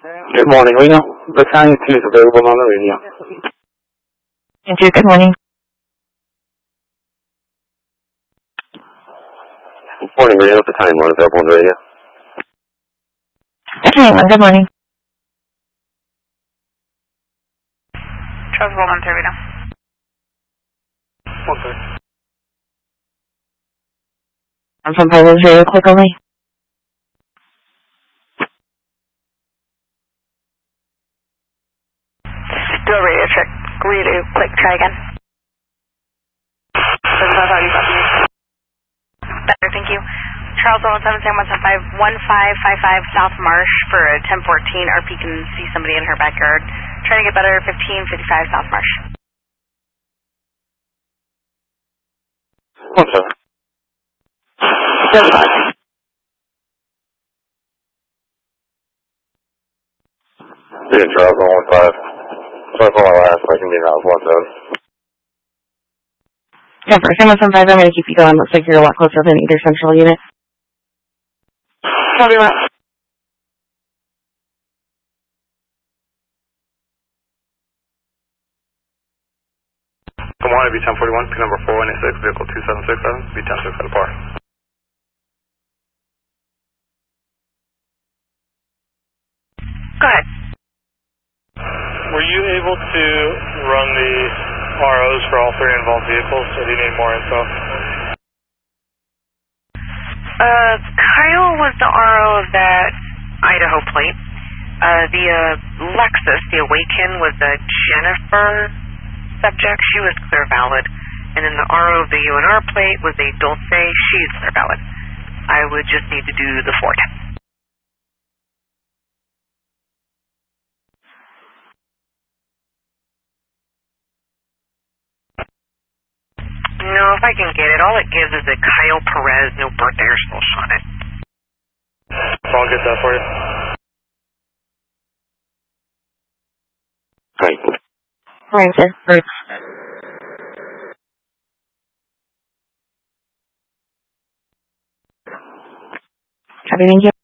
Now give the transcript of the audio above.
Good morning, Reno. Battalion 2 is available on the radio. Thank you. Good morning. Good morning, Reno. Battalion 1 available on the radio. Battalion 1, good morning. Charles Goldman, Reno. Okay. I'm from Pilot Radio, click only. Do a radio check. Radio, click, try again. Better, thank you. Charles 117, 1555 South Marsh for a 1014. RP can see somebody in her backyard. Trying to get better, 1555 South Marsh. Okay. Yeah, Charles 115. Sorry for my last, I can get out of 17. Yeah, for 775, I'm going to keep you going. Looks like you're a lot closer than either central unit. Copy that. Come on, B1041, P number 4186, vehicle 2767, B106 at the par. Go ahead. Were you able to run the ROs for all three involved vehicles, or do you need more info? Kyle was the RO of that Idaho plate. The Lexus, the Awaken, was a Jennifer subject. She was clear valid. And then the RO of the UNR plate was a Dulce. She's clear valid. I would just need to do the Ford. No, if I can get it, all it gives is a Kyle Perez, no birthday or social on it. I'll get that for you. Great. Right, sir. Right. Copy, thank you.